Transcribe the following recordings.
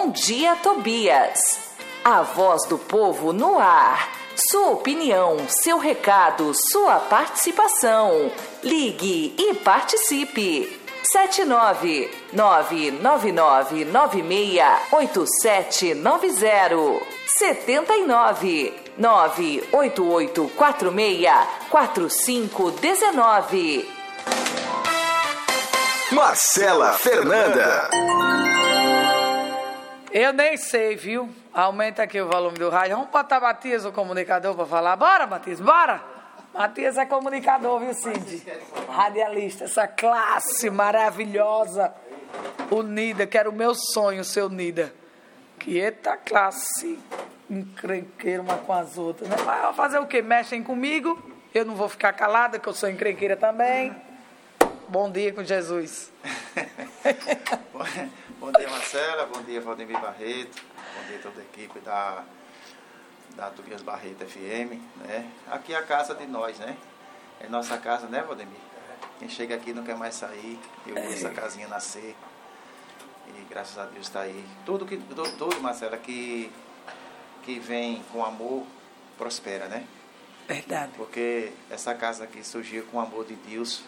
Bom Dia Tobias. A voz do povo no ar. Sua opinião, seu recado, sua participação. Ligue e participe. 79-99996-8790. 79-98846-4519. Marcela Fernanda. Eu nem sei, viu? Aumenta aqui o volume do rádio. Vamos botar Matias, o comunicador, para falar. Bora, Matias, bora! Matias é comunicador, viu, Cid? Radialista, essa classe maravilhosa, unida, que era o meu sonho ser unida. Que eita classe encrenqueira uma com as outras, né? Mas fazer o quê? Mexem comigo, eu não vou ficar calada, que eu sou encrenqueira também. Bom dia com Jesus. Bom dia, Marcela. Bom dia, Valdemir Barreto. Bom dia a toda a equipe da Tobias Barreto FM, né? Aqui é a casa de nós, né? É nossa casa, né, Valdemir? Quem chega aqui não quer mais sair. Eu vi essa casinha nascer. E graças a Deus está aí. Tudo, Marcela, que vem com amor, prospera, né? Verdade. Porque essa casa aqui surgiu com o amor de Deus.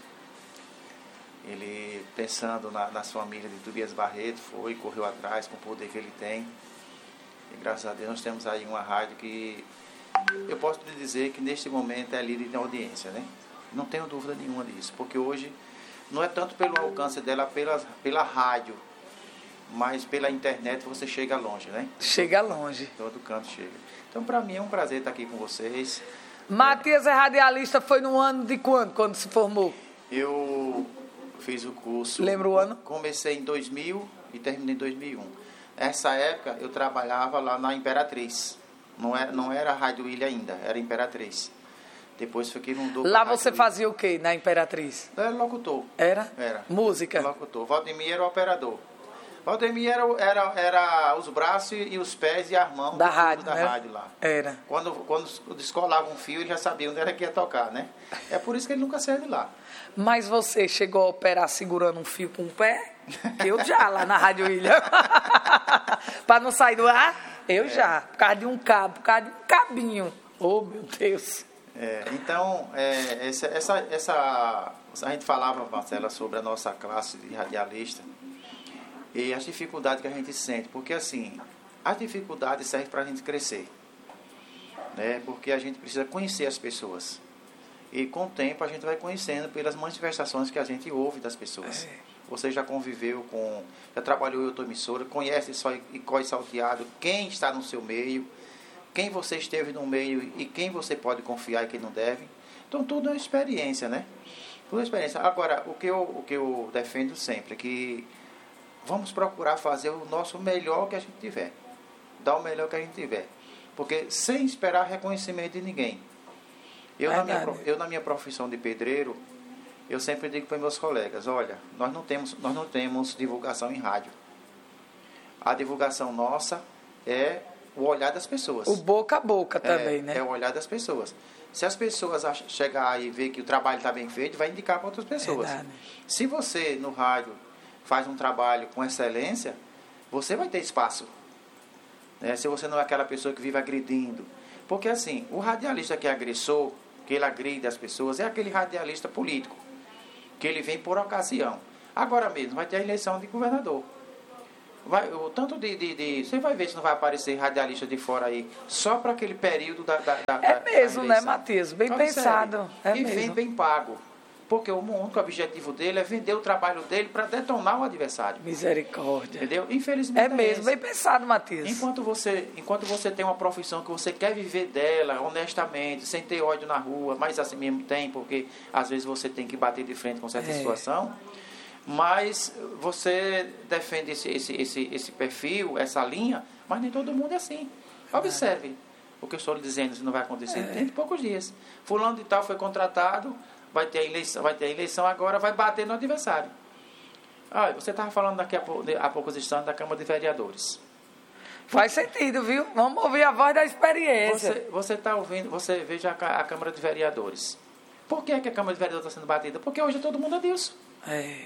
Ele, pensando nas famílias de Tobias Barreto, correu atrás com o poder que ele tem. E graças a Deus nós temos aí uma rádio que eu posso lhe dizer que neste momento é líder de audiência, né? Não tenho dúvida nenhuma disso, porque hoje não é tanto pelo alcance dela pela rádio, mas pela internet você chega longe, né? Chega longe. Todo canto chega. Então, para mim é um prazer estar aqui com vocês. Matias é radialista, foi no ano de quando se formou? Eu fiz o curso... Lembra o ano? Comecei em 2000 e terminei em 2001. Nessa época eu trabalhava lá na Imperatriz. Não era a Rádio Ilha ainda, era Imperatriz. Depois foi que inundou. Lá você fazia o quê na Imperatriz? Era locutor. Era? Era. Música? Locutor. Valdemir era o operador. Valdemir era os braços e os pés e as mãos da rádio, da rádio lá. Era. Quando descolava um fio, ele já sabia onde era que ia tocar, né? É por isso que ele nunca saiu de lá. Mas você chegou a operar segurando um fio com o pé? Eu já, lá na Rádio Ilha. Para não sair do ar? Eu já. Por causa de um cabo, por causa de um cabinho. Oh, meu Deus. Então, a gente falava, Marcela, sobre a nossa classe de radialista e as dificuldades que a gente sente. Porque, assim, as dificuldades servem para a gente crescer, né? Porque a gente precisa conhecer as pessoas. E com o tempo a gente vai conhecendo pelas manifestações que a gente ouve das pessoas. Você já conviveu já trabalhou em outra emissora, conhece só Icó e Salteado, quem está no seu meio, quem você esteve no meio e quem você pode confiar e quem não deve. Então tudo é uma experiência, né? Tudo é experiência. Agora, o que eu defendo sempre é que vamos procurar fazer o nosso melhor que a gente tiver. Dar o melhor que a gente tiver. Porque sem esperar reconhecimento de ninguém. Eu na minha profissão de pedreiro, eu sempre digo para meus colegas, olha, nós não temos divulgação em rádio. A divulgação nossa é o olhar das pessoas. O boca a boca também, né? É o olhar das pessoas. Se as pessoas chegar e ver que o trabalho está bem feito, vai indicar para outras pessoas. Verdade. Se você, no rádio, faz um trabalho com excelência, você vai ter espaço. Né? Se você não é aquela pessoa que vive agredindo. Porque, assim, o radialista que é agressor, que ele agride as pessoas, é aquele radialista político, que ele vem por ocasião. Agora mesmo, vai ter a eleição de governador. O tanto você vai ver se não vai aparecer radialista de fora aí, só para aquele período da mesmo, da né, Matias? Bem pensado. E vem bem pago. Porque o único objetivo dele é vender o trabalho dele para detonar o adversário. Misericórdia. Entendeu? Infelizmente é mesmo, bem pensado, Matias. Enquanto você tem uma profissão que você quer viver dela honestamente, sem ter ódio na rua, mas assim mesmo tem, porque às vezes você tem que bater de frente com certa situação, mas você defende esse perfil, essa linha, mas nem todo mundo é assim. Observe o que eu estou lhe dizendo, isso não vai acontecer dentro de poucos dias. Fulano de tal foi contratado, vai ter a eleição agora, vai bater no adversário. Você estava falando há poucos instantes da Câmara de Vereadores. Faz sentido, viu? Vamos ouvir a voz da experiência. Você está ouvindo, você veja a Câmara de Vereadores. Por que a Câmara de Vereadores está sendo batida? Porque hoje todo mundo é disso.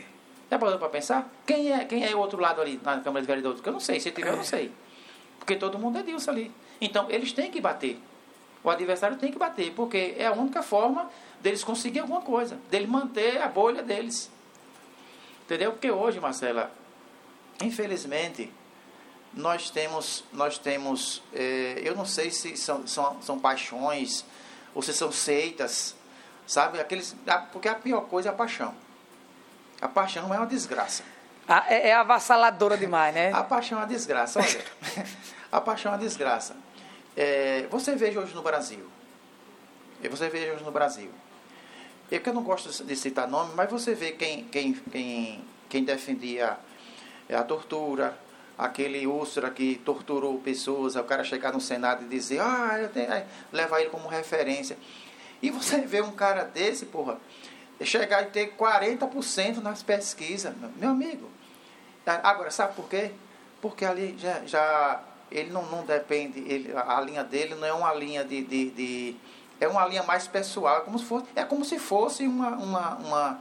Já parou para pensar? Quem é o outro lado ali na Câmara de Vereadores? Porque eu não sei. Se tiver, eu não sei. Porque todo mundo é Dilson ali. Então, eles têm que bater. O adversário tem que bater, porque é a única forma deles conseguir alguma coisa, deles manter a bolha deles. Entendeu? Porque hoje, Marcela, infelizmente, nós temos eu não sei se são paixões ou se são seitas, sabe? Porque a pior coisa é a paixão. A paixão é uma desgraça. É avassaladora demais, né? A paixão é uma desgraça, olha. A paixão é uma desgraça. Você veja hoje no Brasil. É porque eu não gosto de citar nome, mas você vê quem defendia a tortura, aquele Ustra que torturou pessoas, o cara chegar no Senado e dizer, levar ele como referência. E você vê um cara desse, porra, chegar e ter 40% nas pesquisas, meu amigo. Agora, sabe por quê? Porque ali já ele não depende, a linha dele não é uma linha é uma linha mais pessoal, é como se fosse uma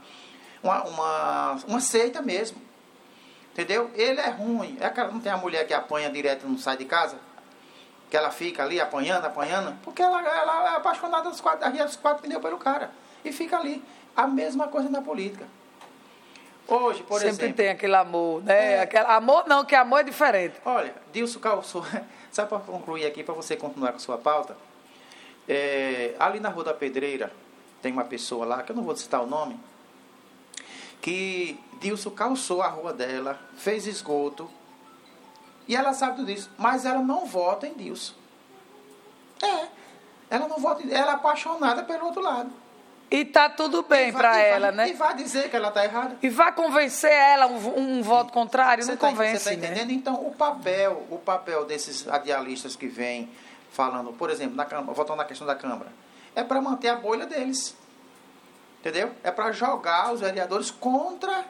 seita mesmo. Entendeu? Ele é ruim. Não tem a mulher que apanha direto e não sai de casa? Que ela fica ali apanhando, porque ela é apaixonada dos quatro pneus pelo cara. E fica ali. A mesma coisa na política. Hoje, por exemplo... Sempre tem aquele amor, né? Amor não, que amor é diferente. Olha, Dilson calçou... Sabe, para concluir aqui, para você continuar com a sua pauta? Ali na Rua da Pedreira, tem uma pessoa lá, que eu não vou citar o nome, que Dilson calçou a rua dela, fez esgoto, e ela sabe tudo isso, mas ela não vota em Dilson. Ela não vota, ela é apaixonada pelo outro lado. E tá tudo bem para ela, né? E vai dizer que ela tá errada. E vai convencer ela um voto contrário, não convence, você tá entendendo? Né? Então, o papel desses radialistas que vêm falando, por exemplo, voltando na questão da Câmara, é para manter a bolha deles. Entendeu? É para jogar os vereadores contra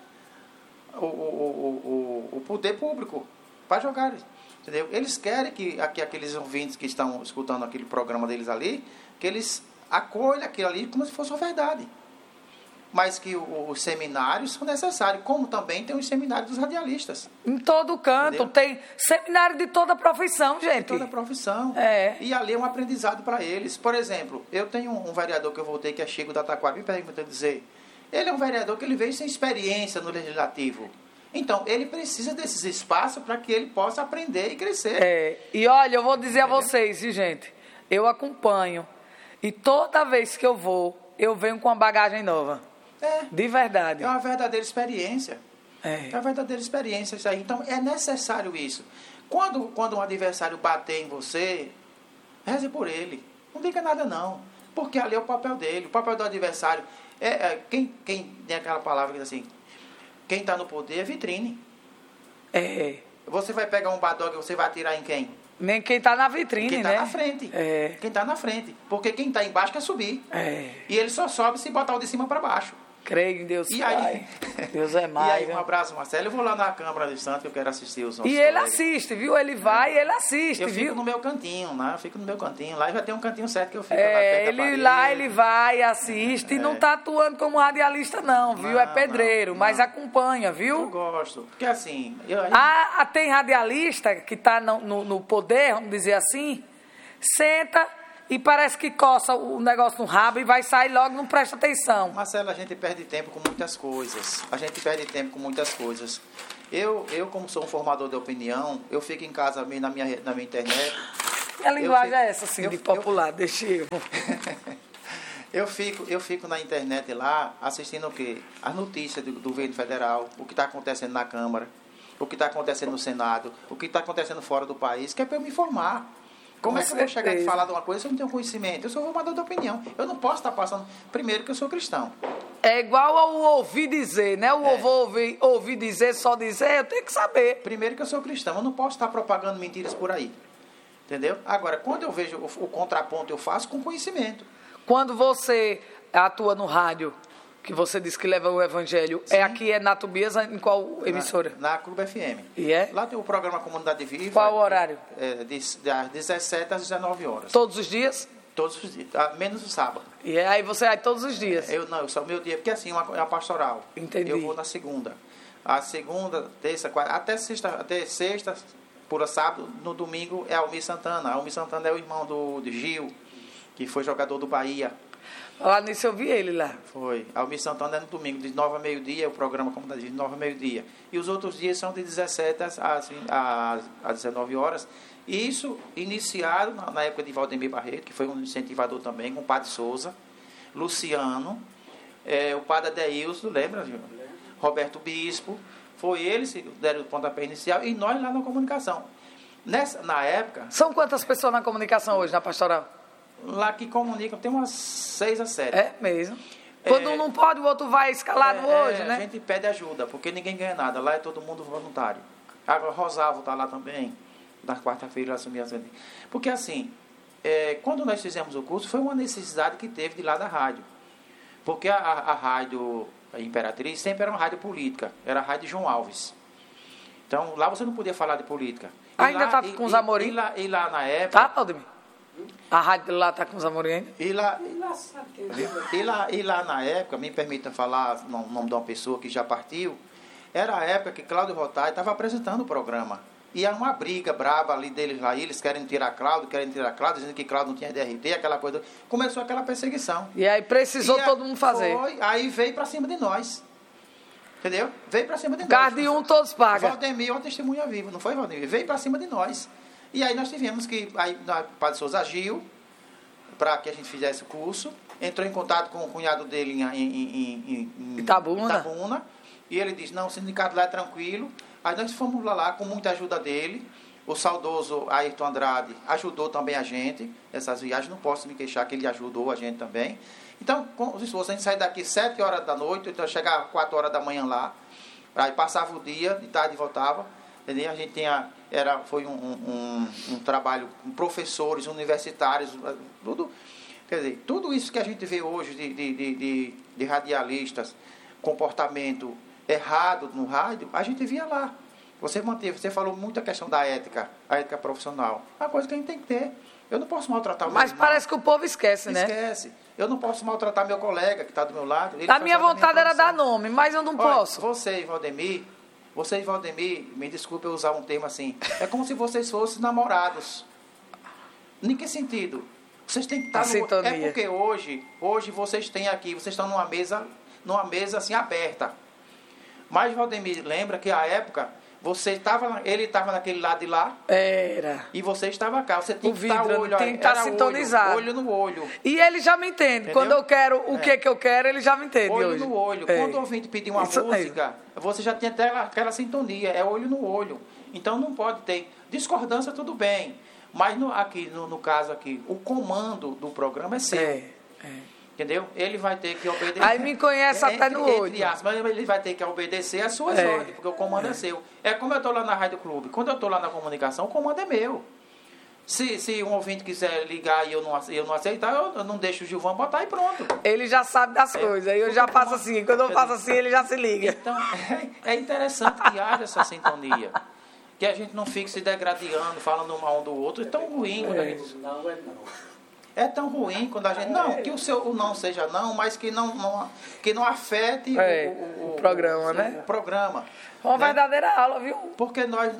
o poder público. Para jogar. Entendeu? Eles querem que aqueles ouvintes que estão escutando aquele programa deles ali, que eles acolham aquilo ali como se fosse uma verdade. Mas que os seminários são necessários, como também tem os seminários dos radialistas. Em todo canto, entendeu? Tem seminário de toda a profissão, gente. De toda a profissão. E ali é um aprendizado para eles. Por exemplo, eu tenho um vereador que eu voltei, que é Chico da Taquara, me pergunta dizer, ele é um vereador que ele veio sem experiência no legislativo. Então, ele precisa desses espaços para que ele possa aprender e crescer. E olha, eu vou dizer a vocês, viu, gente? Eu acompanho. E toda vez que eu vou, eu venho com uma bagagem nova. De verdade. É uma verdadeira experiência. É uma verdadeira experiência isso aí. Então, é necessário isso. Quando um adversário bater em você, reze por ele. Não diga nada, não. Porque ali é o papel dele. O papel do adversário quem tem aquela palavra que diz assim, quem está no poder é vitrine. Você vai pegar um badog e você vai atirar em quem? Nem quem está na vitrine, quem né? Quem está na frente. Quem está na frente. Porque quem está embaixo quer subir. E ele só sobe se botar o de cima para baixo. Creio em Deus, e Pai. Aí, Deus é mais. E aí, um abraço, Marcelo. Eu vou lá na Câmara de Santos, que eu quero assistir os nossos E ele assiste, viu? Ele vai e ele assiste, eu viu? Fico no meu cantinho, né? Eu fico no meu cantinho. Lá já tem um cantinho certo que eu fico ele vai, assiste e não está atuando como radialista, não, viu? É pedreiro, mas acompanha, viu? Eu gosto. Porque assim... Tem radialista que está no poder, vamos dizer assim, senta... E parece que coça o negócio no rabo e vai sair logo, não presta atenção. Marcelo, a gente perde tempo com muitas coisas. Eu como sou um formador de opinião, eu fico em casa mesmo na minha internet. A linguagem é essa, assim, de popular, deixa eu. Eu fico na internet lá, assistindo o quê? As notícias do governo federal, o que está acontecendo na Câmara, o que está acontecendo no Senado, o que está acontecendo fora do país, que é para eu me informar. Como é que eu vou chegar e falar de uma coisa se eu não tenho conhecimento? Eu sou formador de opinião. Eu não posso estar passando... Primeiro que eu sou cristão. É igual ao ouvir dizer, né? Ouvir dizer, só dizer, eu tenho que saber. Primeiro que eu sou cristão. Eu não posso estar propagando mentiras por aí. Entendeu? Agora, quando eu vejo o contraponto, eu faço com conhecimento. Quando você atua no rádio, que você disse que leva o evangelho, Sim. Aqui é na Tobias, em qual emissora? Na Clube FM. E é? Lá tem o programa Comunidade Viva. Qual o horário? Das 17 às 19 horas. Todos os dias? Todos os dias, menos o sábado. E aí você vai todos os dias? Eu só o meu dia, porque assim, é uma pastoral. Entendi. Eu vou na segunda. A segunda, terça, quarta, até sexta, pula sábado, no domingo é Almir Santana. Almir Santana é o irmão do Gil, que foi jogador do Bahia. Lá nisso eu vi ele lá. Foi. Almir Santana é no domingo, de 9 a meio-dia, o programa, como está dizendo, de 9 a meio-dia. E os outros dias são de 17 às 19 horas. E isso iniciado na época de Valdemir Barreto, que foi um incentivador também, com o Padre Souza, Luciano, o Padre Adeilson, lembra, Gil? Roberto Bispo. Foi eles que deram o pontapé inicial e nós lá na comunicação. Na época... São quantas pessoas na comunicação hoje, na pastoral? Lá que comunicam, tem umas 6 a 7. É mesmo. Quando um não pode, o outro vai escalado hoje, né? A gente pede ajuda, porque ninguém ganha nada. Lá é todo mundo voluntário. Agora, Rosalvo está lá também. Na quarta-feira, ela assumiu as... Porque, assim, quando nós fizemos o curso, foi uma necessidade que teve de lá da rádio. Porque a rádio Imperatriz sempre era uma rádio política. Era a rádio João Alves. Então, lá você não podia falar de política. Ainda está com os Amorim? E lá na época... Tá, Valdemir? A rádio lá está com os Amorim ainda? E lá na época, me permitam falar no nome de uma pessoa que já partiu, era a época que Cláudio Rotai estava apresentando o programa. E era uma briga brava ali deles lá, eles querem tirar Cláudio, dizendo que Cláudio não tinha DRT, aquela coisa. Começou aquela perseguição. E aí precisou todo mundo fazer. Foi, aí veio para cima de nós. Entendeu? Veio para cima de nós. Cada de um todos pagam. Valdemir é uma testemunha viva, não foi, Valdemir? Veio para cima de nós. E aí nós tivemos que, aí o Padre Souza agiu para que a gente fizesse o curso, entrou em contato com o cunhado dele em Itabuna, e ele disse, não, o sindicato lá é tranquilo. Aí nós fomos lá com muita ajuda dele. O saudoso Ayrton Andrade ajudou também a gente. Essas viagens, não posso me queixar que ele ajudou a gente também. Então, com os esforços, a gente saía daqui 7 horas da noite, então chegava 4 horas da manhã lá. Aí passava o dia, de tarde voltava. Entendeu? A gente foi um trabalho com professores, universitários, tudo. Quer dizer, tudo isso que a gente vê hoje de radialistas, comportamento errado no rádio, a gente via lá. Você falou muito a questão da ética, a ética profissional. É uma coisa que a gente tem que ter. Eu não posso maltratar o meu irmão. Parece que o povo esquece, né? Esquece. Eu não posso maltratar meu colega que está do meu lado. A minha vontade era dar nome, mas eu não posso. Você e Valdemir, me desculpe eu usar um termo assim, é como se vocês fossem namorados. Em que sentido? Vocês têm que estar sintonia. É porque hoje vocês têm aqui, vocês estão numa mesa assim aberta. Mas Valdemir lembra que a época ele estava naquele lado de lá. Era. E você estava cá. Você tinha que estar olho, tem que estar sintonizado. Olho no olho. E ele já me entende. Entendeu? Quando eu quero o que eu quero, ele já me entende. Olho hoje. No olho. Quando o ouvinte pedir uma música, você já tinha até aquela sintonia. É olho no olho. Então não pode ter discordância, tudo bem. Mas no caso aqui, o comando do programa é seu. Entendeu? Ele vai ter que obedecer. Aí me conhece até no olho. Mas ele vai ter que obedecer às suas ordens, porque o comando é seu. É como eu estou lá na Rádio Clube. Quando eu estou lá na comunicação, o comando é meu. Se um ouvinte quiser ligar e eu não aceitar, eu não deixo o Gilvan botar e pronto. Ele já sabe das coisas. Aí eu já faço assim. Quando eu faço assim, ele já se liga. Então, é interessante que haja essa sintonia. Que a gente não fique se degradando, falando um do outro. É tão ruim quando a gente... É tão ruim quando a gente... Não, que o não seja não, mas que não afete o programa, né? O programa. Uma verdadeira aula, viu? Porque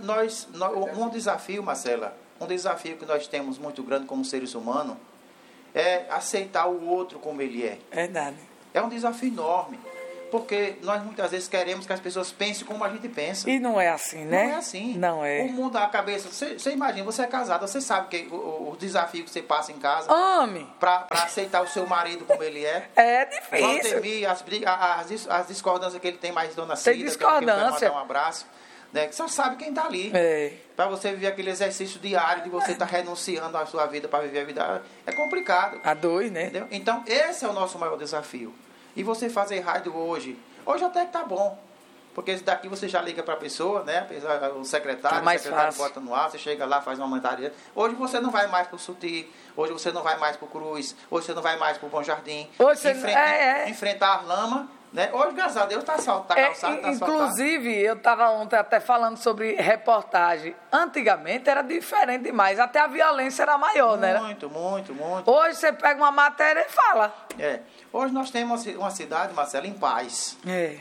um desafio, Marcela, um desafio que nós temos muito grande como seres humanos é aceitar o outro como ele é. Verdade. É um desafio enorme. Porque nós muitas vezes queremos que as pessoas pensem como a gente pensa. E não é assim, né? Não é assim. Não é. O mundo da cabeça... Você imagina, você é casado, você sabe que o desafio que você passa em casa... Homem! Para aceitar o seu marido como ele é. É difícil. Valdemir, as discordâncias que ele tem mais Dona Cida. Tem discordância. Mandar um abraço. Né, que só sabe quem está ali. É. Para você viver aquele exercício diário de você estar renunciando à sua vida para viver a vida. É complicado. A dois, né? Entendeu? Então, esse é o nosso maior desafio. E você fazer rádio hoje até que tá bom. Porque esse daqui você já liga para a pessoa, né? O secretário, bota no ar, você chega lá, faz uma mandaria. Hoje você não vai mais para o Suti, hoje você não vai mais para o Cruz, hoje você não vai mais para o Bom Jardim. Hoje você enfrentar a lama, né? Hoje, graças a Deus, tá calçado, tá inclusive, eu estava ontem até falando sobre reportagem. Antigamente era diferente demais, até a violência era maior, né? Muito. Hoje você pega uma matéria e fala. Hoje nós temos uma cidade, Marcelo, em paz.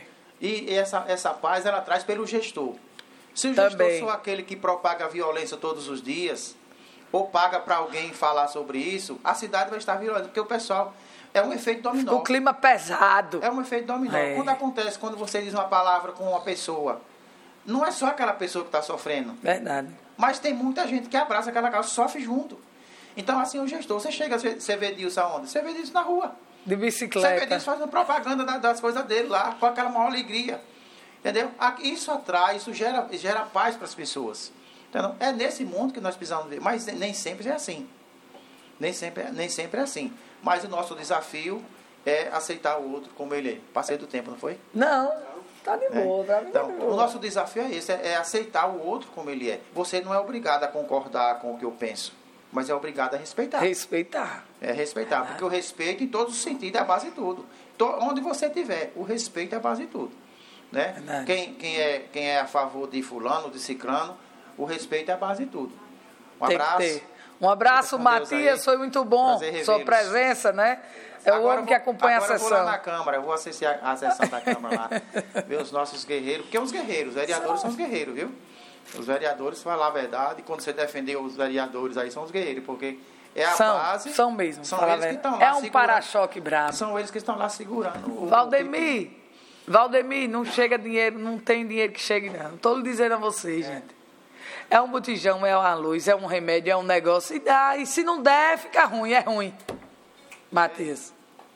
E essa paz, ela traz pelo gestor. Se o Também. gestor for aquele que propaga a violência todos os dias, ou paga para alguém falar sobre isso, a cidade vai estar violenta, porque o pessoal... É um efeito dominó. O clima pesado. É um efeito dominó. Quando você diz uma palavra com uma pessoa, não é só aquela pessoa que está sofrendo. Verdade. Mas tem muita gente que abraça aquela causa, sofre junto. Então, assim, o gestor, você chega, você vê disso aonde? Você vê disso na rua. De bicicleta. Você vê disso fazendo propaganda das coisas dele lá, com aquela maior alegria. Entendeu? Isso atrai, isso gera paz para as pessoas. Entendeu? É nesse mundo que nós precisamos ver. Mas nem sempre é assim. Nem sempre é assim. Mas o nosso desafio é aceitar o outro como ele é. Passei do tempo, não foi? Não, tá de boa. Então, o nosso desafio é esse, é aceitar o outro como ele é. Você não é obrigado a concordar com o que eu penso, mas é obrigado a respeitar. Respeitar. É respeitar, porque o respeito em todos os sentidos é a base de tudo. Onde você estiver, o respeito é a base de tudo. Né? Quem é a favor de fulano, de ciclano, o respeito é a base de tudo. Um abraço. Um abraço, Matias, foi muito bom sua presença, né? É o homem que acompanha a sessão. Agora eu vou lá na Câmara, eu vou assistir a sessão da Câmara lá, ver os nossos guerreiros, porque os vereadores são os guerreiros, viu? Os vereadores, falar a verdade, quando você defender os vereadores aí, são os guerreiros, porque é a base. São mesmo. São eles que estão lá segurando. É um para-choque brabo. São eles que estão lá segurando. Valdemir, não chega dinheiro, não tem dinheiro que chegue, não. Estou lhe dizendo a vocês, gente. É um botijão, é uma luz, é um remédio, é um negócio. E dá, e se não der, fica ruim, é ruim. Matias.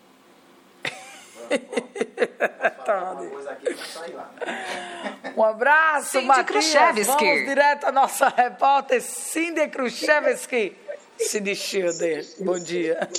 Um abraço, Cindy Matias. Kruszewski. Vamos direto à nossa repórter Cindy Kruszewski. Cindy Schilder, bom dia.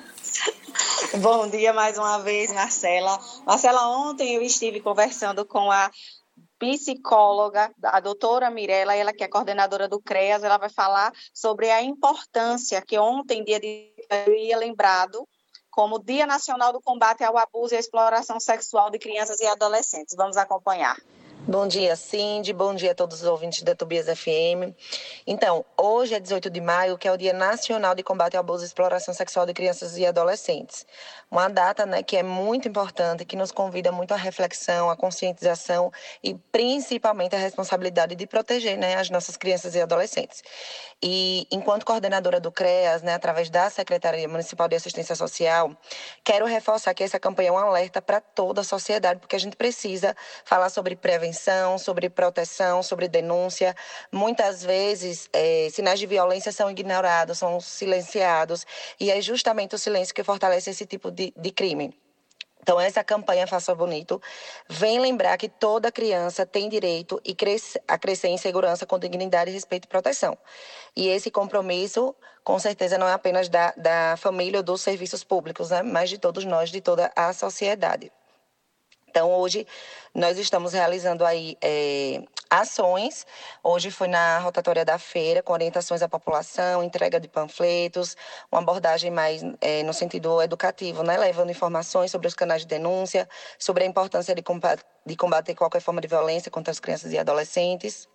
Bom dia mais uma vez, Marcela. Marcela, ontem eu estive conversando com a psicóloga, a doutora Mirella, ela que é coordenadora do CREAS, ela vai falar sobre a importância que ontem, dia de ia lembrado, como Dia Nacional do Combate ao Abuso e à Exploração Sexual de Crianças e Adolescentes. Vamos acompanhar. Bom dia, Cindy. Bom dia a todos os ouvintes da Tobias FM. Então, hoje é 18 de maio, que é o Dia Nacional de Combate ao Abuso e Exploração Sexual de Crianças e Adolescentes. Uma data, né, que é muito importante, que nos convida muito à reflexão, à conscientização e principalmente à responsabilidade de proteger, né, as nossas crianças e adolescentes. E, enquanto coordenadora do CREAS, né, através da Secretaria Municipal de Assistência Social, quero reforçar que essa campanha é um alerta para toda a sociedade, porque a gente precisa falar sobre prevenção, sobre proteção, sobre denúncia. Muitas vezes, sinais de violência são ignorados, são silenciados, e é justamente o silêncio que fortalece esse tipo de crime. Então, essa campanha Faça Bonito vem lembrar que toda criança tem direito a crescer em segurança, com dignidade, respeito e proteção. E esse compromisso, com certeza, não é apenas da família ou dos serviços públicos, né? Mas de todos nós, de toda a sociedade. Então, hoje, nós estamos realizando aí ações. Hoje foi na rotatória da feira, com orientações à população, entrega de panfletos, uma abordagem mais no sentido educativo, né? Levando informações sobre os canais de denúncia, sobre a importância de combater qualquer forma de violência contra as crianças e adolescentes.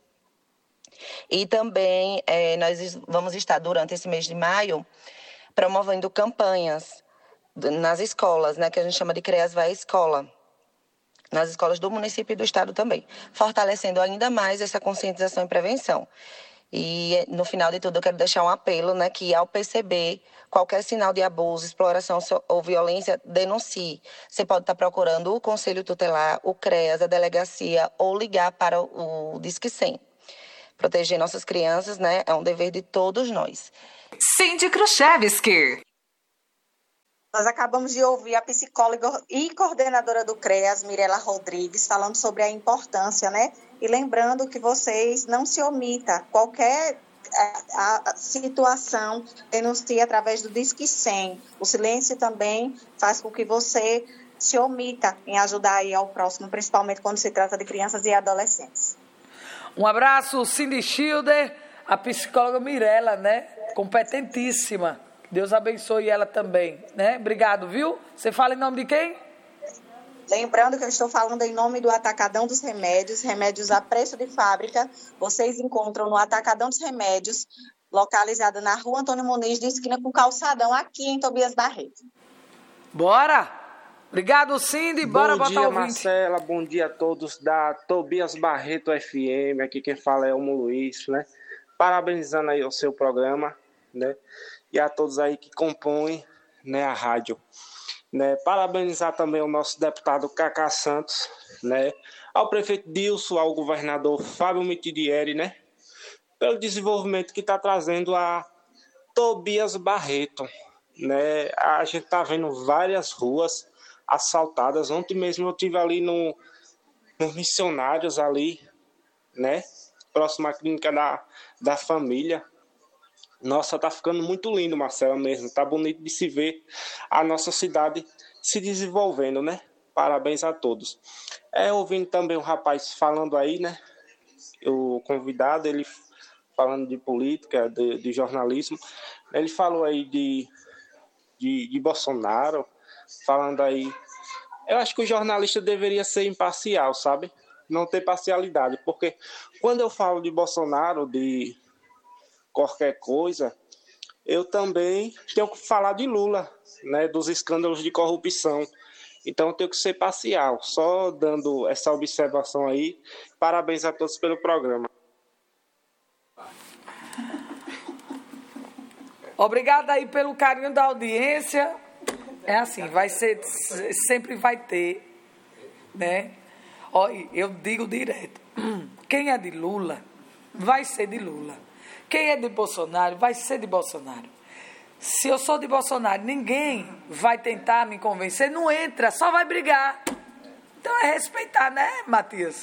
E também nós vamos estar, durante esse mês de maio, promovendo campanhas nas escolas, né? Que a gente chama de CREAS Vai à Escola. Nas escolas do município e do estado também, fortalecendo ainda mais essa conscientização e prevenção. E, no final de tudo, eu quero deixar um apelo, né, que ao perceber qualquer sinal de abuso, exploração ou violência, denuncie. Você pode estar procurando o Conselho Tutelar, o CREAS, a delegacia, ou ligar para o Disque 100. Proteger nossas crianças, né, é um dever de todos nós. Cindy Kruszewski. Nós acabamos de ouvir a psicóloga e coordenadora do CREAS, Mirella Rodrigues, falando sobre a importância, né? E lembrando que vocês não se omita qualquer a situação, denuncie através do Disque 100. O silêncio também faz com que você se omita em ajudar aí ao próximo, principalmente quando se trata de crianças e adolescentes. Um abraço, Cindy Schilder, a psicóloga Mirella, né? Competentíssima. Deus abençoe ela também, né? Obrigado, viu? Você fala em nome de quem? Lembrando que eu estou falando em nome do Atacadão dos Remédios, remédios a preço de fábrica. Vocês encontram no Atacadão dos Remédios, localizado na Rua Antônio Muniz, de esquina com Calçadão, aqui em Tobias Barreto. Bora! Obrigado, Cindy. Bora botar o Bom dia, 20. Marcela. Bom dia a todos da Tobias Barreto FM. Aqui quem fala é o Luiz, né? Parabenizando aí o seu programa, né? E a todos aí que compõem, né, a rádio. Né? Parabenizar também o nosso deputado Cacá Santos, né? Ao prefeito Dilson, ao governador Fábio Mitidieri, né? Pelo desenvolvimento que está trazendo a Tobias Barreto, né? A gente está vendo várias ruas assaltadas. Ontem mesmo eu estive ali nos Missionários ali, né? Próximo à clínica da família. Nossa, tá ficando muito lindo, Marcela, mesmo. Tá bonito de se ver a nossa cidade se desenvolvendo, né? Parabéns a todos. Ouvindo também o rapaz falando aí, né? O convidado, ele falando de política, de jornalismo. Ele falou aí de Bolsonaro, falando aí. Eu acho que o jornalista deveria ser imparcial, sabe? Não ter parcialidade, porque quando eu falo de Bolsonaro, de qualquer coisa, eu também tenho que falar de Lula, né? Dos escândalos de corrupção. Então eu tenho que ser parcial. Só dando essa observação aí. Parabéns a todos pelo programa. Obrigada aí pelo carinho da audiência. É assim, vai ser, sempre vai ter, né? Olha, eu digo direto, quem é de Lula, vai ser de Lula. Quem é de Bolsonaro, vai ser de Bolsonaro. Se eu sou de Bolsonaro, ninguém vai tentar me convencer, não entra, só vai brigar. Então é respeitar, né, Matias?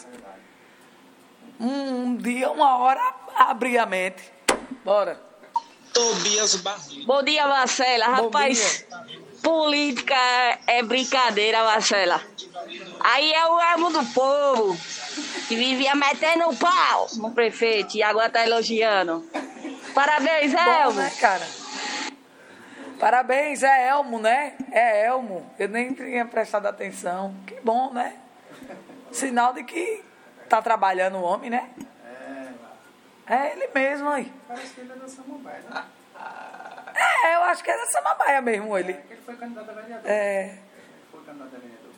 Um dia, uma hora, abrir a mente. Bora. Tobias Barreto. Bom dia, Marcela. Rapaz, política é brincadeira, Marcela. Aí é o amo do povo, que vivia metendo o pau no prefeito e agora tá elogiando. Parabéns, Elmo. Bom, né, cara? Parabéns, é Elmo, né? É Elmo. Eu nem tinha prestado atenção. Que bom, né? Sinal de que tá trabalhando o homem, né? É ele mesmo aí. Parece que ele é da Samambaia, né? Eu acho que é da Samambaia mesmo, ele. Ele foi candidato a vereador. Ele foi candidato a vereador.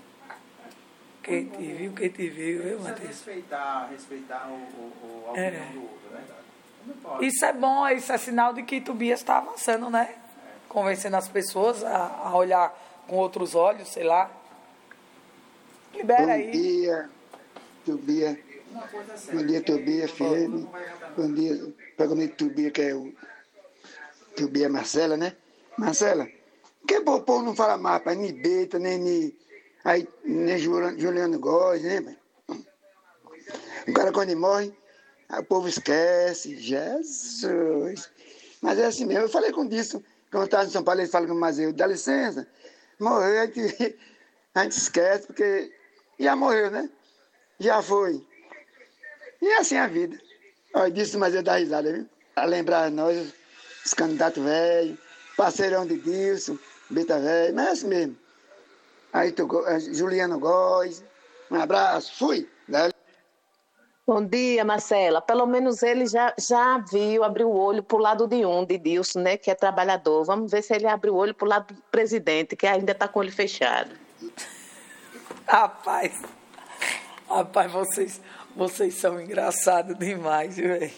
Quem te viu, viu, Matheus? Respeitar a opinião do outro, né? Não pode. Isso é bom, isso é sinal de que Tobias está avançando, né? Convencendo as pessoas a olhar com outros olhos, sei lá. Libera aí. Bom dia, Tobias. Bom dia, Tobias FM. Bom dia, programa de Tobias, que é o Tobias Marcela, né? Marcela, que o povo não fala mais, pai, nem Beta, nem Juliano Góes, né, pai? O cara quando ele morre, o povo esquece, Jesus. Mas é assim mesmo, eu falei com isso, quando eu estava em São Paulo, ele fala com o Mazeu, dá licença, morreu, a gente esquece, porque já morreu, né? Já foi. E é assim a vida. Olha, disso, mas eu dá risada, viu? A lembrar nós, os candidatos velhos, parceirão de Dilson, Beta velho, mas é assim mesmo. Aí Juliano Góes, um abraço, fui. Bom dia, Marcela. Pelo menos ele já viu, abriu o olho pro lado de Dilson, né, que é trabalhador. Vamos ver se ele abre o olho pro lado do presidente, que ainda está com o olho fechado. Rapaz, vocês são engraçados demais, velho.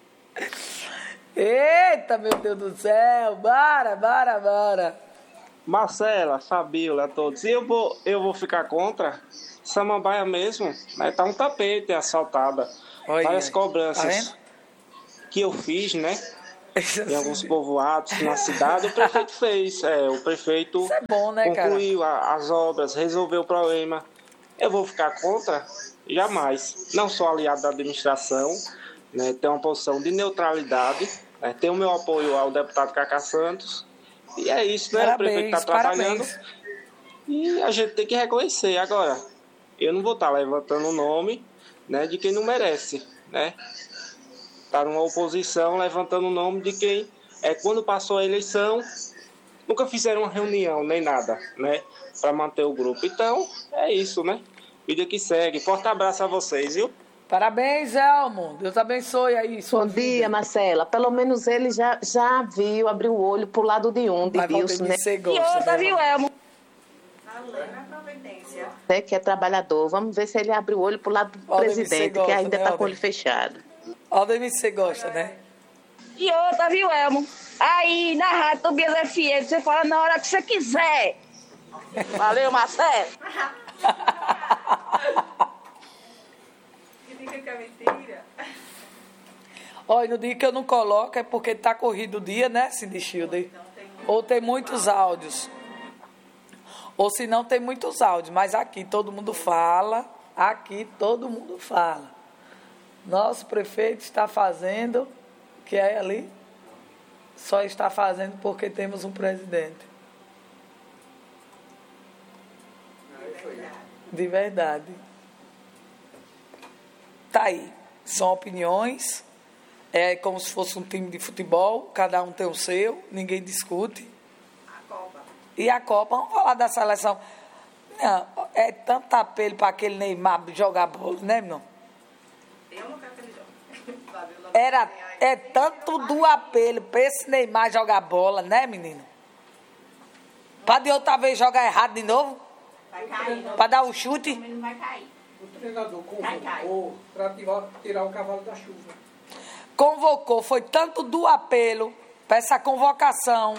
Eita, meu Deus do céu, bora. Marcela, Fabíola, a todos. E eu vou ficar contra Samambaia mesmo, né? Tá um tapete assaltada. Várias cobranças que eu fiz, né? Em alguns povoados na cidade, o prefeito fez. O prefeito isso é bom, né, concluiu as obras, resolveu o problema. Eu vou ficar contra? Jamais. Não sou aliado da administração, né? Tenho uma posição de neutralidade, né? Tenho o meu apoio ao deputado Cacá Santos. E é isso, né? Parabéns, o prefeito está trabalhando. E a gente tem que reconhecer. Agora, eu não vou estar levantando o nome, né, de quem não merece, né? Está numa oposição levantando o nome de quem, quando passou a eleição, nunca fizeram uma reunião, nem nada, né? Para manter o grupo. Então, é isso, né? Vida que segue. Forte abraço a vocês, viu? Parabéns, Elmo. Deus abençoe aí. Bom dia, Marcela. Pelo menos ele já viu, abriu o olho pro lado de Dilson, né? E outra, viu, Elmo? Né, que é trabalhador. Vamos ver se ele abre o olho pro lado do presidente, que ainda está com o olho fechado. Aldemir, você gosta, né? E outra, viu, Elmo? Aí, na Rádio Tobias FM, você fala na hora que você quiser. Valeu, Marcelo. Que é mentira. Olha, no dia que eu não coloco é porque tá corrido o dia, né, Cindy Shield? Ou tem muitos áudios. Ou se não, tem muitos áudios. Mas aqui todo mundo fala. Aqui todo mundo fala. Nosso prefeito está fazendo, que é ali, só está fazendo porque temos um presidente. De verdade. Tá aí. São opiniões. É como se fosse um time de futebol. Cada um tem o seu. Ninguém discute. A Copa. E a Copa, vamos falar da seleção. Não, é tanto apelo para aquele Neymar jogar bola, né, meu? Eu não quero que ele jogue. É tanto do apelo para esse Neymar jogar bola, né, menino? Para de outra vez jogar errado de novo? Vai cair. Para dar o chute? Não vai cair. O treinador convocou para tirar o cavalo da chuva. Convocou, foi tanto do apelo para essa convocação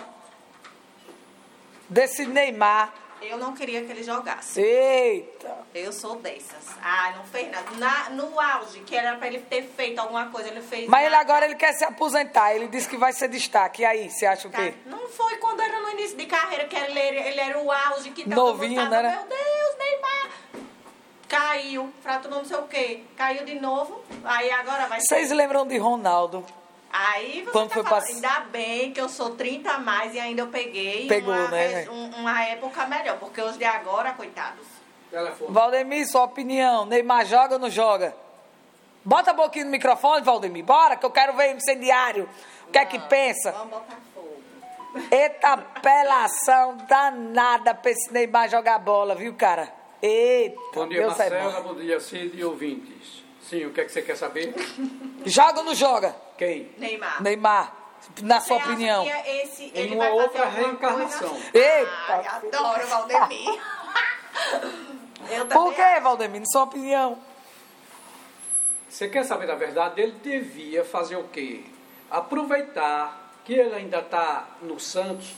desse Neymar. Eu não queria que ele jogasse. Eita! Eu sou dessas. Ah, não fez nada. No auge, que era para ele ter feito alguma coisa, ele fez. Mas ele agora ele quer se aposentar. Ele disse que vai ser destaque. E aí, você acha o quê? Não foi quando era no início de carreira, que ele era o auge, que tava novinho, né? Meu Deus, Neymar! Caiu, frato não sei o quê. Caiu de novo, aí agora vai ser. Vocês lembram de Ronaldo? Aí você quando tá foi falando, ainda bem que eu sou 30 a mais e ainda eu peguei uma época melhor, porque os de agora, coitados. Valdemir, sua opinião, Neymar joga ou não joga? Bota a boquinha no microfone, Valdemir, bora, que eu quero ver incendiário. O que é que pensa? Vamos botar fogo. Eita apelação danada pra esse Neymar jogar bola, viu, cara? Eita, bom dia, Marcela, bom dia, Cid e ouvintes. Sim, o que é que você quer saber? Joga ou não joga? Quem? Neymar, na sua opinião. Em uma outra reencarnação. Eita! Ai, adoro Valdemir. Por que, Valdemir, na sua opinião? Você quer saber da verdade? Ele devia fazer o quê? Aproveitar que ele ainda está no Santos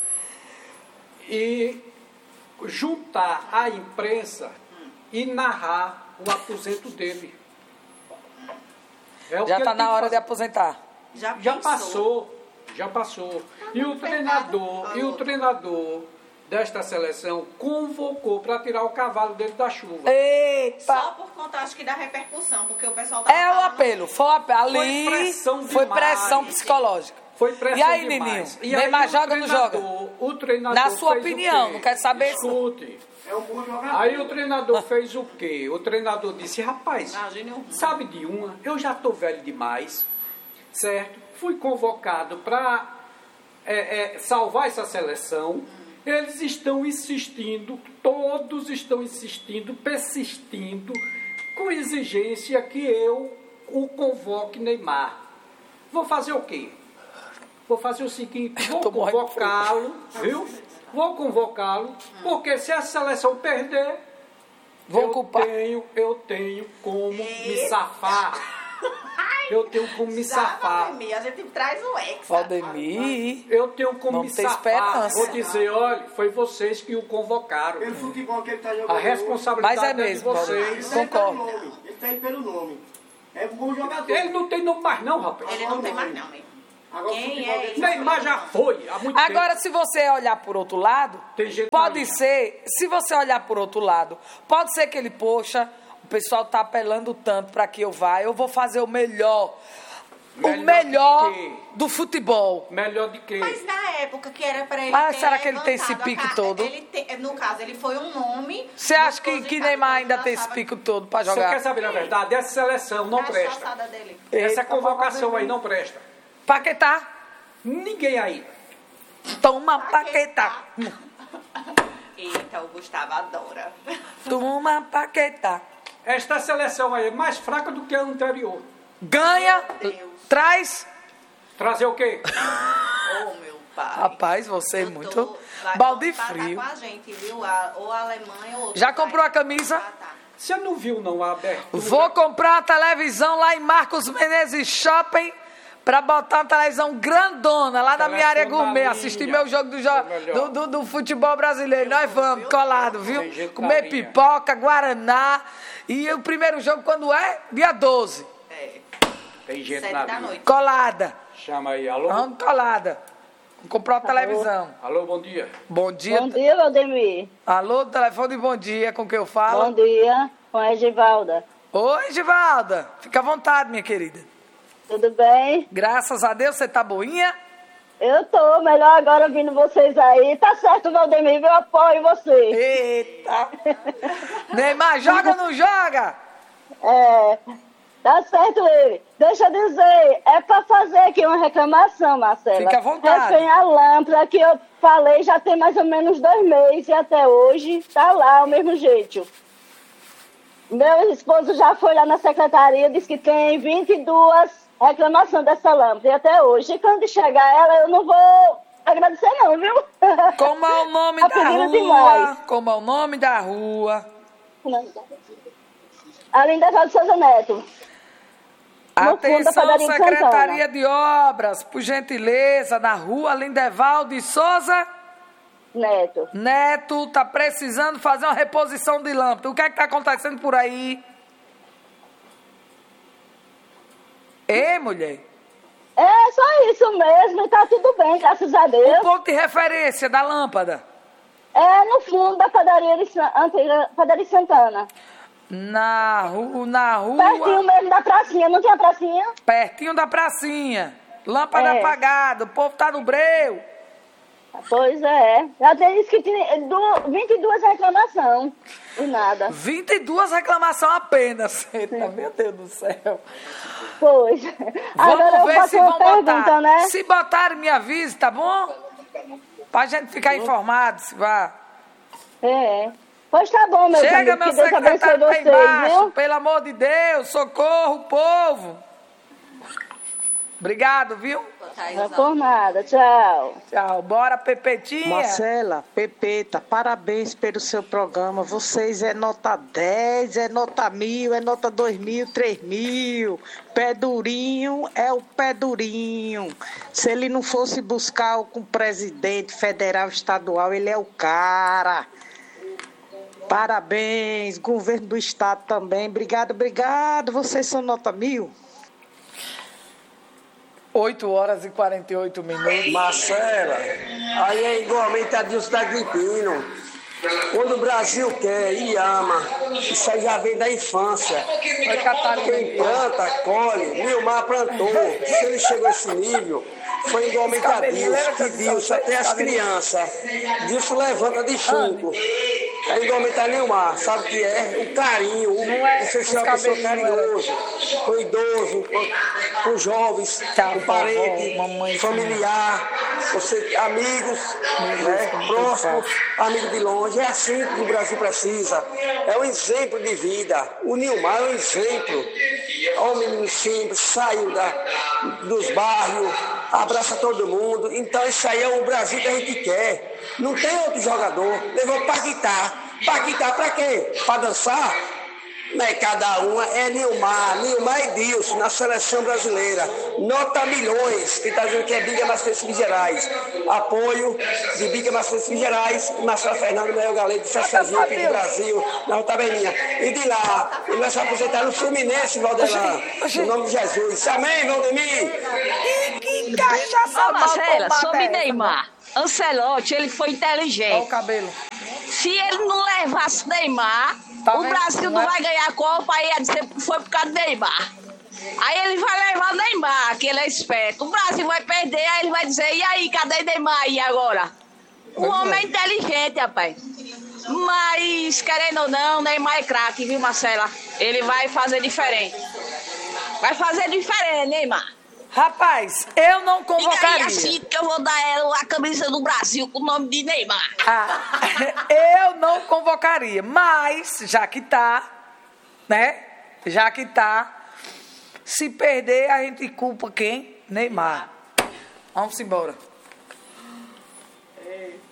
e juntar a imprensa e narrar o aposento dele. É o já que está na hora de aposentar. Já passou. E o treinador desta seleção convocou para tirar o cavalo dele da chuva. Eita! Só por conta, acho que da repercussão, porque o pessoal é o apelo, ali foi pressão psicológica. Foi pressão e aí, demais. Neninho? Neymar joga ou não joga? O treinador na sua opinião, não quero saber isso. Escute. É um bom jogador. Aí o treinador fez o quê? O treinador disse, rapaz, sabe de uma, eu já estou velho demais, certo? Fui convocado para salvar essa seleção. Eles estão insistindo, todos estão insistindo, persistindo, com exigência que eu o convoque Neymar. Vou fazer o quê? Vou fazer o seguinte, vou convocá-lo, viu? Vou convocá-lo, porque se a seleção perder, eu tenho como me safar. Eu tenho como me safar. Valdemir, a gente traz o ex. Valdemir. Eu tenho como me safar. Vou dizer, olha, foi vocês que o convocaram. Pelo futebol que ele está jogando. A responsabilidade é de vocês. Concordo. Ele está aí pelo nome. É um bom jogador. Ele não tem nome mais não, rapaz. Ele não tem mais não, mesmo. Quem é ele? Neymar já foi há muito Agora, tempo. se você olhar por outro lado, pode ser, se você olhar por outro lado, pode ser que ele, poxa, o pessoal está apelando tanto para que eu vá, eu vou fazer o melhor do futebol. Melhor de quê? Mas na época que era para ele será que ele tem esse pique todo? No caso, ele foi um nome... Você acha que Neymar ainda tem esse pique todo para jogar? Você quer saber a verdade? Essa seleção não presta. Essa convocação aí não presta. Paquetá? Ninguém aí. Toma Paquetá. Eita, o Gustavo adora. Toma Paquetá. Esta seleção aí é mais fraca do que a anterior. Ganha, traz. Trazer o quê? Rapaz, você é muito balde frio. Com a gente, viu? Ou a Alemanha ou outro. Já comprou a camisa? Você não viu não a abertura? Vou comprar uma televisão lá em Marcos Menezes Shopping para botar uma televisão grandona lá na minha área gourmet, assistir meu jogo do futebol brasileiro. Nós vamos, colado, viu? Comer pipoca, guaraná. E o primeiro jogo quando é? Dia 12. Tem gente na noite. Colada. Chama aí, alô? Vamos, colada. Vamos comprar uma televisão. Alô, bom dia. Bom dia. Bom dia, Valdemir. Alô, telefone de bom dia, com quem eu falo? Bom dia, com a Edivalda. Oi, Edivalda. Fica à vontade, minha querida. Tudo bem? Graças a Deus, você tá boinha? Eu tô, melhor agora ouvindo vocês aí. Tá certo, Valdemir, eu apoio você. Eita! Neymar, joga ou não joga? Tá certo ele. Deixa eu dizer, é pra fazer aqui uma reclamação, Marcela. Fica à vontade. Refém a lâmpada que eu falei já tem mais ou menos 2 meses e até hoje tá lá, o mesmo jeito. Meu esposo já foi lá na secretaria, disse que tem 22 reclamações dessa lâmpada e até hoje. E quando chegar ela, eu não vou agradecer não, viu? Como é o nome da rua? Demais. Como é o nome da rua? Alindevaldo Souza Neto. Atenção, Secretaria de Obras, por gentileza, na rua Alindevaldo de Souza Neto. Neto, tá precisando fazer uma reposição de lâmpada. O que é que tá acontecendo por aí? Ei, mulher? É só isso mesmo, e tá tudo bem, graças a Deus. O ponto de referência da lâmpada? É no fundo da padaria de Santana. Na rua... Pertinho mesmo da pracinha, não tinha pracinha? Pertinho da pracinha. Lâmpada apagada, o povo tá no breu. Pois é. Já disse que tinha 22 reclamações. E nada. 22 reclamações apenas. Eita, meu Deus do céu. Pois. Vamos ver se vão botar. Né? Se botarem, me avise, tá bom? Pra gente ficar informado, se vá. Pois tá bom, meu Chega, amigo, meu que Deus secretário, abençoe tá vocês, embaixo. viu? Pelo amor de Deus, socorro, povo. Obrigado, viu? Não por nada, tchau. Tchau, bora, Pepetinha. Marcela, Pepeta, parabéns pelo seu programa. Vocês é nota 10, é nota 1000, é nota 2000, 3000. Pé durinho é o pé durinho. Se ele não fosse buscar com o presidente federal, estadual, ele é o cara. Parabéns, governo do estado também. Obrigado, obrigado. Vocês são nota 1000. 8 horas e 48 minutos. Marcela, aí é igualmente a Dilson da Agripino. Quando o Brasil quer e ama, isso aí já vem da infância. Quem planta, colhe. Nilmar plantou. Se ele chegou a esse nível, foi igualmente a Dilson, que Dilson até as crianças. Dilson levanta de chumbo. É igualmente a Nilmar, sabe o que é? O carinho, você ser uma pessoa carinhosa, com o idoso, com os jovens, com parente, familiar, você, amigos, né, próximos, amigos de longe. É assim que o Brasil precisa. É um exemplo de vida. O Nilmar é um exemplo. É um menino simples, saiu dos bairros, abraça todo mundo. Então isso aí é o Brasil que a gente quer. Não tem outro jogador. Levou Paquetá. Paquetá pra quê? Pra dançar? Não é cada uma, é Nilmar e Dilson na seleção brasileira. Nota milhões, que está dizendo que é Biga Mastruz Gerais. Apoio de Biga Mastruz Gerais, Marcelo Fernando Mel Galego de Cezinho, aqui do Brasil, na Tabelinha. E de lá, ele vai se aposentar no Fluminense, Valdelan. No nome de Jesus. Amém, Valdemir? Que cachaça, Marcela, sobre Neymar. Ancelotti, ele foi inteligente. Olha o cabelo. Se ele não levasse Neymar, o Brasil não vai ganhar a Copa, aí ia dizer que foi por causa do Neymar. Aí ele vai levar o Neymar, que ele é esperto. O Brasil vai perder, aí ele vai dizer, e aí, cadê Neymar aí agora? O homem é inteligente, rapaz. Mas, querendo ou não, Neymar é craque, viu, Marcela? Ele vai fazer diferente. Vai fazer diferente, Neymar. Rapaz, eu não convocaria. E aí, assim que eu vou dar ela a camisa do Brasil com o nome de Neymar. Eu não convocaria, mas já que tá, né? Já que tá, se perder a gente culpa quem? Neymar. Vamos embora.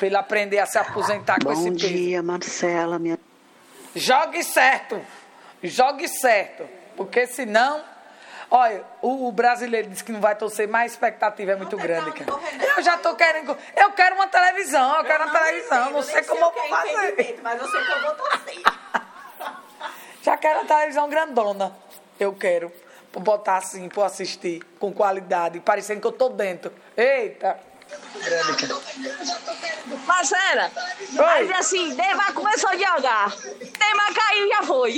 Pra ele aprender a se aposentar com esse peso. Bom dia, Marcela. Jogue certo. Porque senão... Olha, o brasileiro disse que não vai torcer, mas a expectativa é muito grande, cara. Eu já tô querendo... Eu quero uma televisão, não sei como eu vou fazer. Mas eu sei que eu vou torcer. Já quero uma televisão grandona. Eu quero. Pra botar assim, pra assistir, com qualidade, parecendo que eu tô dentro. Eita! Marcela, mas assim, Deva começou a jogar. Tema caiu e já foi.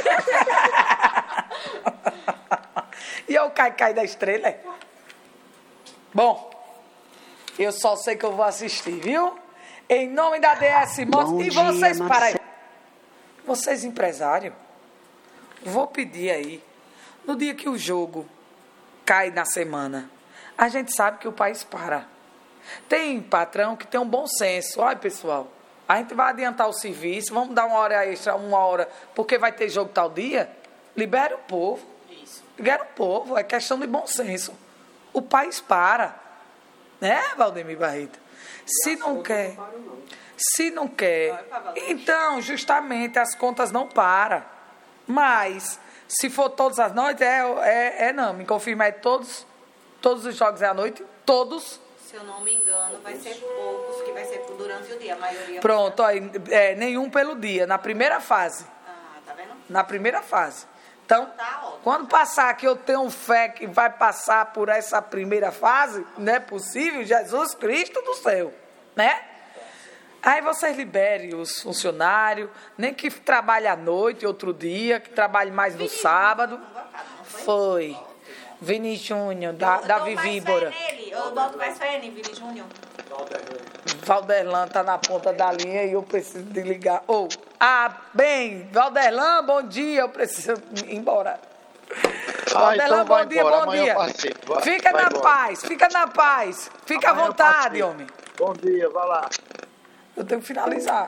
E eu cai da estrela. Bom, eu só sei que eu vou assistir, viu? Em nome da DS Motos. E vocês, para aí. Vocês, empresário, vou pedir aí, no dia que o jogo cai na semana, a gente sabe que o país para. Tem patrão que tem um bom senso. Olha, pessoal, a gente vai adiantar o serviço, vamos dar uma hora extra, porque vai ter jogo tal dia. Libera o povo. É questão de bom senso. O país para. Né, Valdemir Barreto? Se não quer, então, justamente, as contas não param. Mas, se for todas as noites, não. Me confirma, todos os jogos é à noite? Todos? Se eu não me engano, vai ser poucos, que vai ser durante o dia, a maioria. Pronto, nenhum pelo dia, na primeira fase. Tá vendo? Na primeira fase. Então, quando passar aqui, eu tenho fé que vai passar por essa primeira fase, não é possível, Jesus Cristo do céu, né? Aí vocês liberem os funcionários, nem que trabalhe à noite, outro dia, que trabalhe mais no sábado. Foi. Vini Júnior, da Vivíbora. Eu boto mais fé nele, Vini Júnior. Valderlan tá na ponta da linha e eu preciso de ligar. Bem, Valderlan, bom dia, eu preciso ir embora. Valderlan, então bom dia. Fica na paz. Fica à vontade, homem. Bom dia, vai lá. Eu tenho que finalizar.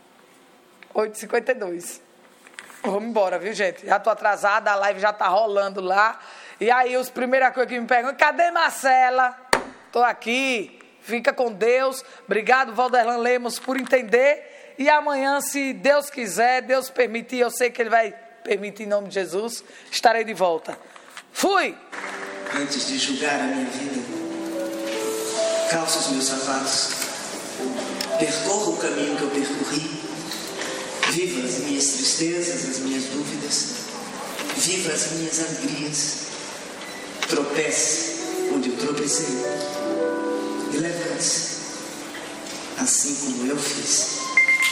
8h52. Vamos embora, viu, gente? Já tô atrasada, a live já tá rolando lá. E aí, os primeiras coisas que me perguntam, cadê Marcela? Tô aqui. Fica com Deus. Obrigado, Valderlan Lemos, por entender. E amanhã, se Deus quiser, Deus permitir, eu sei que Ele vai permitir em nome de Jesus, estarei de volta. Fui! Antes de julgar a minha vida, calço os meus sapatos, percorro o caminho que eu percorri, viva as minhas tristezas, as minhas dúvidas, viva as minhas alegrias, tropece onde eu tropecei. E levante-se, assim como eu fiz.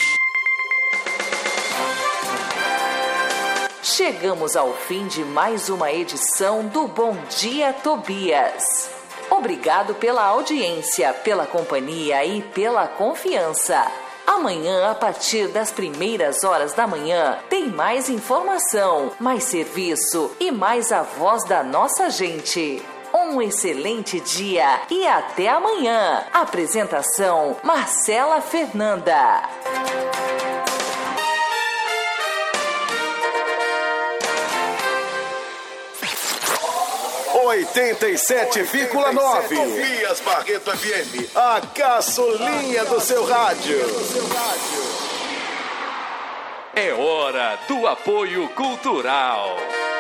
Chegamos ao fim de mais uma edição do Bom Dia Tobias. Obrigado pela audiência, pela companhia e pela confiança. Amanhã, a partir das primeiras horas da manhã, tem mais informação, mais serviço e mais a voz da nossa gente. Um excelente dia e até amanhã. Apresentação: Marcela Fernanda. 87,9. Tobias Barreto FM, a caçulinha do seu rádio. É hora do apoio cultural.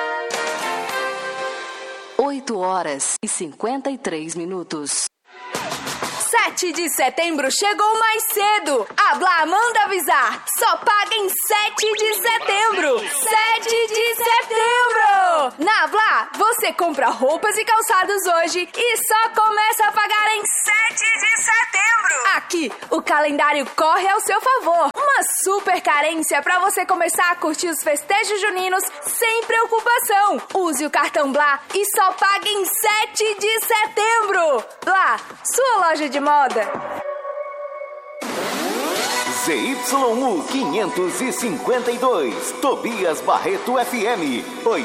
8h53. 7 de setembro chegou mais cedo. A Blá manda avisar. Só paga em 7 de setembro. 7 de setembro. Na Blá, você compra roupas e calçados hoje e só começa a pagar em 7 de setembro. Aqui, o calendário corre ao seu favor. Uma super carência para você começar a curtir os festejos juninos sem preocupação. Use o cartão Blá e só pague em 7 de setembro. Blá, sua loja de moda. ZYU 552, Tobias Barreto FM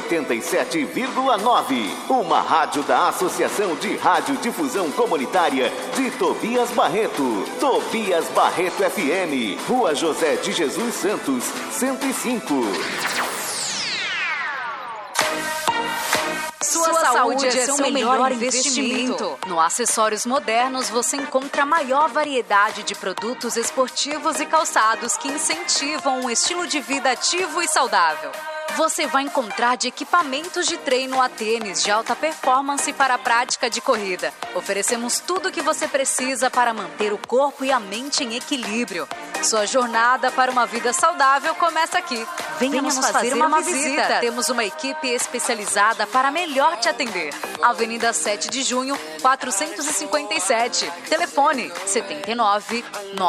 87,9. Uma rádio da Associação de Radiodifusão Comunitária de Tobias Barreto. Tobias Barreto FM, Rua José de Jesus Santos, 105. Sua saúde é seu melhor investimento. No Acessórios Modernos você encontra a maior variedade de produtos esportivos e calçados que incentivam um estilo de vida ativo e saudável. Você vai encontrar de equipamentos de treino a tênis de alta performance para a prática de corrida. Oferecemos tudo o que você precisa para manter o corpo e a mente em equilíbrio. Sua jornada para uma vida saudável começa aqui. Venha nos fazer uma visita. Temos uma equipe especializada para melhor te atender. Avenida 7 de Junho, 457. Telefone 79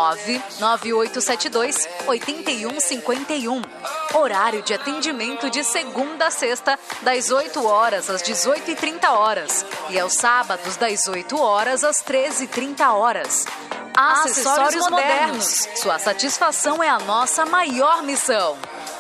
99872 8151. Horário de atendimento de segunda a sexta, das 8 horas às 18h30. E aos sábados, das 8 horas às 13h30. Acessórios Modernos. Sua satisfação é a nossa maior missão.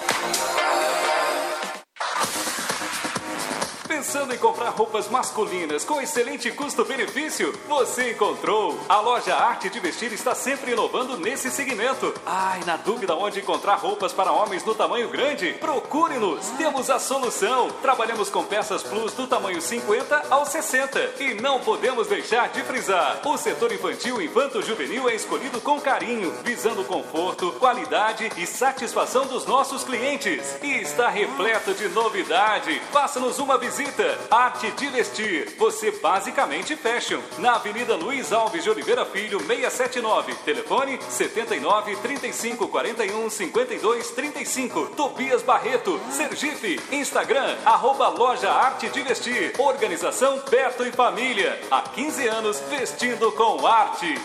Pensando em comprar roupas masculinas com excelente custo-benefício? Você encontrou! A loja Arte de Vestir está sempre inovando nesse segmento. Ai, na dúvida onde encontrar roupas para homens no tamanho grande? Procure-nos! Temos a solução! Trabalhamos com peças plus do tamanho 50 ao 60. E não podemos deixar de frisar: o setor infantil e infanto-juvenil é escolhido com carinho, visando conforto, qualidade e satisfação dos nossos clientes. E está repleto de novidade. Faça-nos uma visita. Arte de Vestir, você basicamente fashion. Na Avenida Luiz Alves de Oliveira Filho, 679. Telefone 79 35 41 52 35. Tobias Barreto, Sergipe. Instagram, @Loja Arte de Vestir. Organização Perto e Família. Há 15 anos vestindo com arte.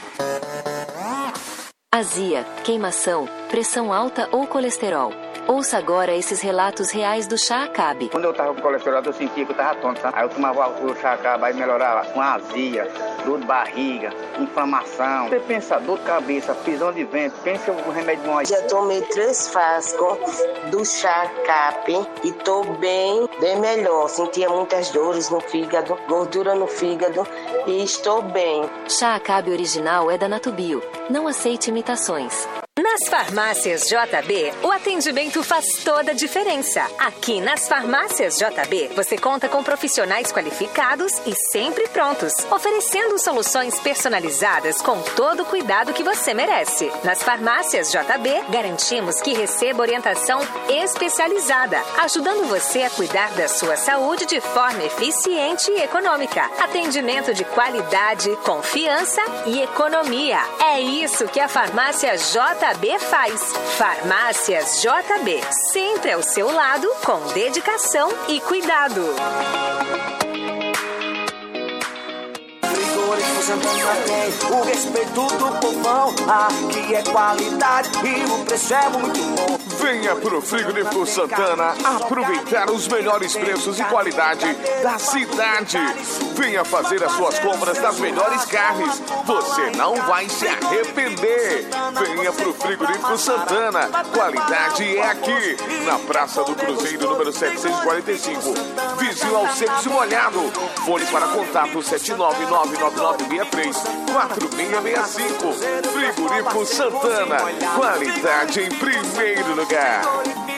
Azia, queimação, pressão alta ou colesterol. Ouça agora esses relatos reais do Chá Acabe. Quando eu tava com colesterol, eu sentia que eu tava tonto, sabe? Aí eu tomava o Chá Acabe, aí melhorava com azia, dor de barriga, inflamação. Você pensa, dor de cabeça, prisão de ventre, pensa o remédio bom aí. Já tomei 3 frascos do Chá Acabe e tô bem melhor. Sentia muitas dores no fígado, gordura no fígado e estou bem. Chá Acabe original é da Natubio. Não aceite imitações. Nas farmácias JB, o atendimento faz toda a diferença. Aqui nas farmácias JB, você conta com profissionais qualificados e sempre prontos, oferecendo soluções personalizadas com todo o cuidado que você merece. Nas farmácias JB, garantimos que receba orientação especializada, ajudando você a cuidar da sua saúde de forma eficiente e econômica. Atendimento de qualidade, confiança e economia. É isso que a farmácia JB faz. Farmácias JB, sempre ao seu lado, com dedicação e cuidado. O respeito do povão, aqui é qualidade e o preço é muito bom. Venha pro Frigorífico Santana aproveitar os melhores preços e qualidade da cidade. Venha fazer as suas compras das melhores carnes. Você não vai se arrepender. Venha pro Frigorífico Santana. Qualidade é aqui, na Praça do Cruzeiro, número 745. Vizinho ao Secos e Molhado. Fone para contato 7999963-4665. Frigorífico Santana. Qualidade em primeiro lugar.